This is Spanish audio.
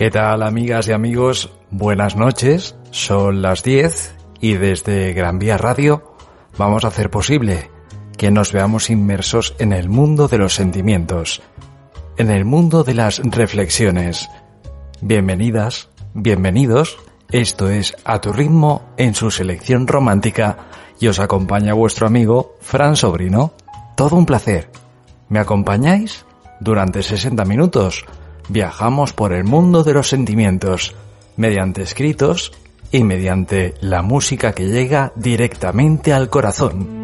¿Qué tal, amigas y amigos? Buenas noches, son las 10 y desde Gran Vía Radio vamos a hacer posible que nos veamos inmersos en el mundo de los sentimientos, en el mundo de las reflexiones. Bienvenidas, bienvenidos, esto es A Tu Ritmo en su selección romántica y os acompaña vuestro amigo Fran Sobrino. Todo un placer. ¿Me acompañáis? Durante 60 minutos viajamos por el mundo de los sentimientos, mediante escritos y mediante la música que llega directamente al corazón.